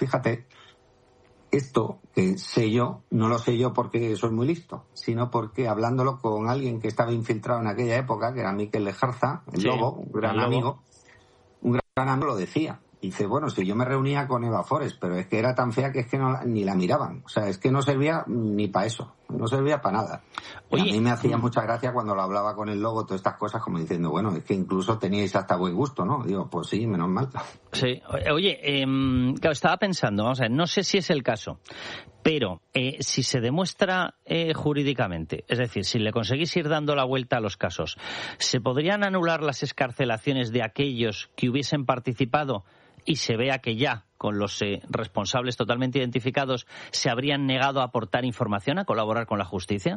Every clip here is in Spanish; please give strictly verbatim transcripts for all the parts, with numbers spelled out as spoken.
fíjate, esto que sé yo, no lo sé yo porque soy muy listo, sino porque hablándolo con alguien que estaba infiltrado en aquella época, que era Miquel Lejarza, el sí, Lobo, un gran Lobo. amigo, un gran amigo lo decía. Dice, bueno, si yo me reunía con Eva Forest, pero es que era tan fea que es que no, ni la miraban. O sea, es que no servía ni para eso, no servía para nada. Oye, y a mí me hacía mucha gracia cuando lo hablaba con el Lobo, todas estas cosas, como diciendo, bueno, es que incluso teníais hasta buen gusto, ¿no? Digo, pues sí, menos mal. Sí, oye, eh, claro, estaba pensando, vamos a ver, no sé si es el caso, pero eh, si se demuestra eh, jurídicamente, es decir, si le conseguís ir dando la vuelta a los casos, ¿se podrían anular las excarcelaciones de aquellos que hubiesen participado y se vea que ya, con los eh, responsables totalmente identificados, se habrían negado a aportar información, a colaborar con la justicia?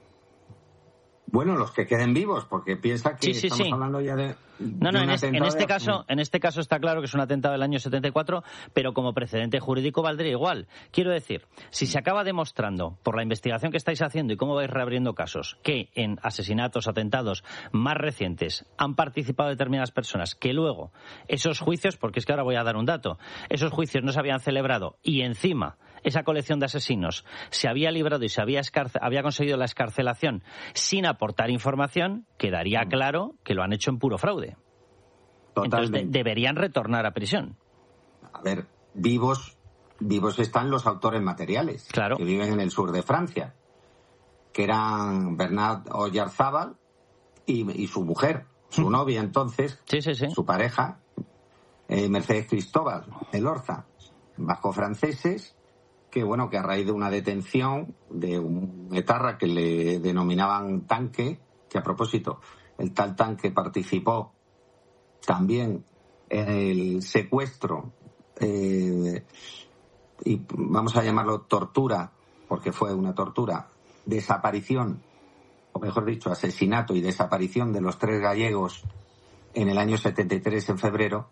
Bueno, los que queden vivos, porque piensa que sí, sí, estamos sí. hablando ya de... No, no, de en, es, en este de... caso, en este caso está claro que es un atentado del año setenta y cuatro, pero como precedente jurídico valdría igual. Quiero decir, si se acaba demostrando, por la investigación que estáis haciendo y cómo vais reabriendo casos, que en asesinatos, atentados más recientes han participado determinadas personas, que luego esos juicios, porque es que ahora voy a dar un dato, esos juicios no se habían celebrado y encima esa colección de asesinos se había librado y se había, escarce- había conseguido la excarcelación sin aportar información, quedaría claro que lo han hecho en puro fraude. Totalmente. Entonces de- deberían retornar a prisión. A ver, vivos vivos están los autores materiales, claro, que viven en el sur de Francia, que eran Bernard Oyarzábal y, y su mujer, su novia entonces, sí, sí, sí. su pareja, eh, Mercedes Cristóbal Elorza, vasco-franceses, que bueno, que a raíz de una detención de un etarra que le denominaban Tanque, que a propósito, el tal Tanque participó también en el secuestro eh, y vamos a llamarlo tortura, porque fue una tortura, desaparición, o mejor dicho, asesinato y desaparición de los tres gallegos en el año setenta y tres, en febrero.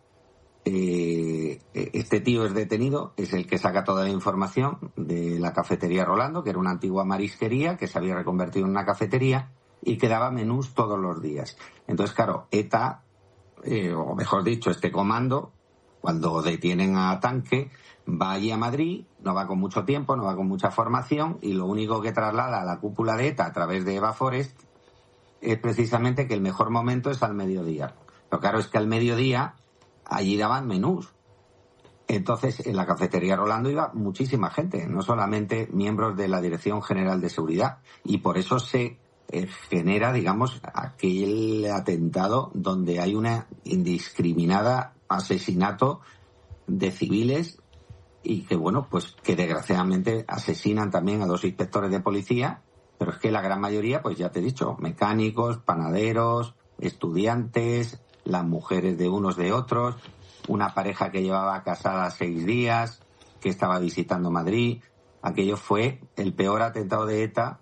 Eh, este tío es detenido, es el que saca toda la información de la cafetería Rolando, que era una antigua marisquería que se había reconvertido en una cafetería y que daba menús todos los días. Entonces, claro, ETA, eh, o mejor dicho, este comando, cuando detienen a Tanque, va allí a Madrid, no va con mucho tiempo, no va con mucha formación, y lo único que traslada a la cúpula de ETA a través de Eva Forest es precisamente que el mejor momento es al mediodía. Pero claro, es que al mediodía allí daban menús. Entonces, en la cafetería Rolando iba muchísima gente, no solamente miembros de la Dirección General de Seguridad. Y por eso se eh, genera, digamos, aquel atentado donde hay una indiscriminada asesinato de civiles y que, bueno, pues que desgraciadamente asesinan también a dos inspectores de policía, pero es que la gran mayoría, pues ya te he dicho, mecánicos, panaderos, estudiantes, las mujeres de unos de otros, una pareja que llevaba casada seis días, que estaba visitando Madrid. Aquello fue el peor atentado de ETA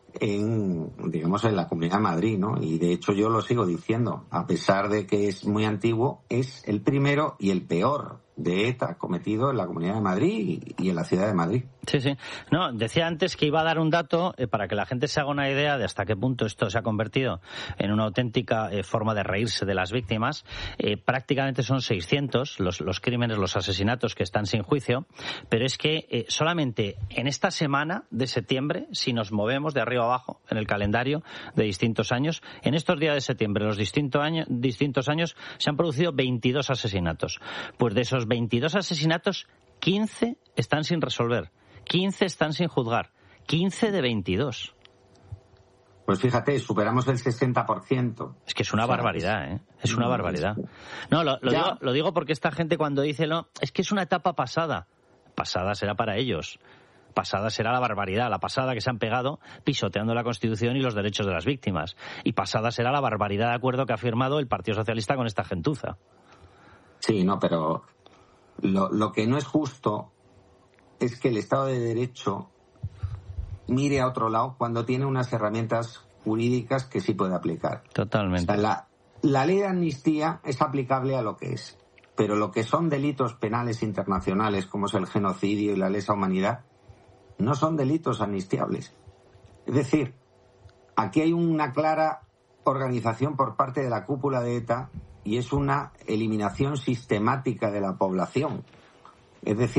en, digamos, en la Comunidad de Madrid, ¿no? Y de hecho yo lo sigo diciendo, a pesar de que es muy antiguo, es el primero y el peor de ETA cometido en la Comunidad de Madrid y en la ciudad de Madrid. Sí, sí. No, decía antes que iba a dar un dato eh, para que la gente se haga una idea de hasta qué punto esto se ha convertido en una auténtica eh, forma de reírse de las víctimas. Eh, prácticamente son seiscientos los, los crímenes, los asesinatos que están sin juicio, pero es que eh, solamente en esta semana de septiembre, si nos movemos de arriba abajo en el calendario de distintos años, en estos días de septiembre, los distintos años, distintos años, se han producido veintidós asesinatos. Pues de esos veintidós asesinatos, quince están sin resolver. quince están sin juzgar. quince de veintidós. Pues fíjate, superamos el sesenta por ciento. Es que es una o sea, barbaridad, ¿eh? Es una barbaridad. No, lo, lo, digo, lo digo porque esta gente cuando dice, no, es que es una etapa pasada. Pasada será para ellos. Pasada será la barbaridad, la pasada que se han pegado pisoteando la Constitución y los derechos de las víctimas. Y pasada será la barbaridad de acuerdo que ha firmado el Partido Socialista con esta gentuza. Sí, no, pero lo, lo que no es justo es que el Estado de Derecho mire a otro lado cuando tiene unas herramientas jurídicas que sí puede aplicar. Totalmente. O sea, la, la ley de amnistía es aplicable a lo que es, pero lo que son delitos penales internacionales, como es el genocidio y la lesa humanidad, no son delitos amnistiables. Es decir, aquí hay una clara organización por parte de la cúpula de ETA y es una eliminación sistemática de la población. Es decir,